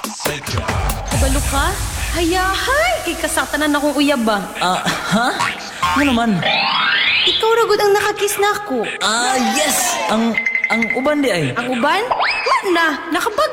Kabalo ka? Hayahay! Kay kasatanan akong uyab ba? Ha? Ano naman? Ikaw ragod ang nakakiss na ako. Yes! Ang uban di ay. Ang uban? Wala na, nakabag